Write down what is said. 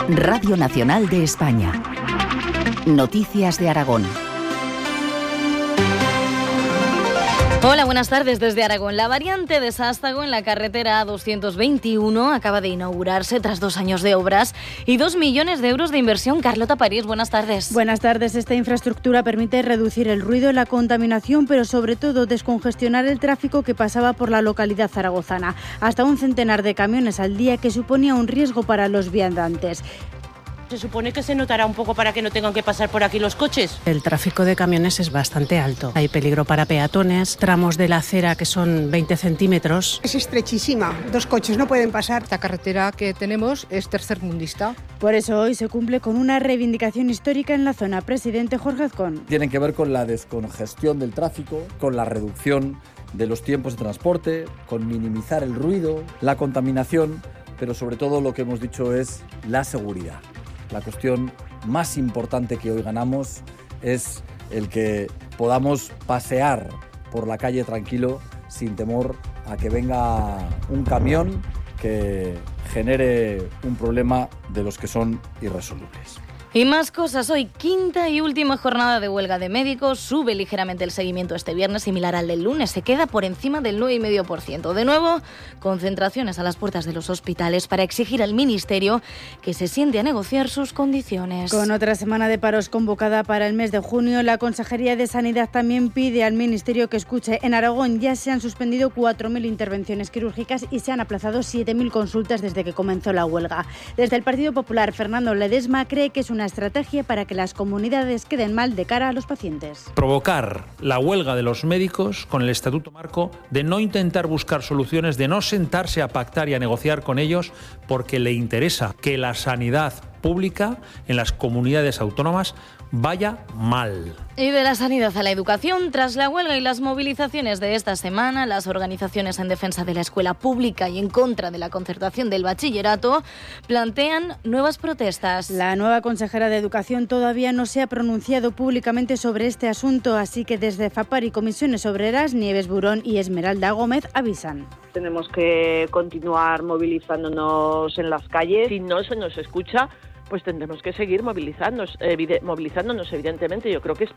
Radio Nacional de España. Noticias de Aragón. Hola, buenas tardes desde Aragón. La variante de Sástago en la carretera A221 acaba de inaugurarse tras 2 años de obras y 2 millones de euros de inversión. Carlota París, buenas tardes. Buenas tardes. Esta infraestructura permite reducir el ruido, la contaminación, pero sobre todo descongestionar el tráfico que pasaba por la localidad zaragozana. Hasta un centenar de camiones al día, que suponía un riesgo para los viandantes. Se supone que se notará un poco para que no tengan que pasar por aquí los coches. El tráfico de camiones es bastante alto. Hay peligro para peatones, tramos de la acera que son 20 centímetros. Es estrechísima, 2 coches no pueden pasar. Esta carretera que tenemos es tercermundista. Por eso hoy se cumple con una reivindicación histórica en la zona. Presidente Jorge Azcón. Tienen que ver con la descongestión del tráfico, con la reducción de los tiempos de transporte, con minimizar el ruido, la contaminación, pero sobre todo lo que hemos dicho es la seguridad. La cuestión más importante que hoy ganamos es el que podamos pasear por la calle tranquilo sin temor a que venga un camión que genere un problema de los que son irresolubles. Y más cosas. Hoy, quinta y última jornada de huelga de médicos. Sube ligeramente el seguimiento este viernes, similar al del lunes. Se queda por encima del 9,5%. De nuevo, concentraciones a las puertas de los hospitales para exigir al Ministerio que se siente a negociar sus condiciones. Con otra semana de paros convocada para el mes de junio, la Consejería de Sanidad también pide al Ministerio que escuche. En Aragón ya se han suspendido 4.000 intervenciones quirúrgicas y se han aplazado 7.000 consultas desde que comenzó la huelga. Desde el Partido Popular, Fernando Ledesma cree que es una estrategia para que las comunidades queden mal de cara a los pacientes. Provocar la huelga de los médicos con el Estatuto Marco, de no intentar buscar soluciones, de no sentarse a pactar y a negociar con ellos, porque le interesa que la sanidad pública en las comunidades autónomas vaya mal. Y de la sanidad a la educación, tras la huelga y las movilizaciones de esta semana, las organizaciones en defensa de la escuela pública y en contra de la concertación del bachillerato plantean nuevas protestas. La nueva consejera de Educación todavía no se ha pronunciado públicamente sobre este asunto, así que desde FAPAR y Comisiones Obreras, Nieves Burón y Esmeralda Gómez avisan. Tenemos que continuar movilizándonos en las calles. Si no se nos escucha, pues tendremos que seguir movilizándonos, evidentemente. Yo creo que es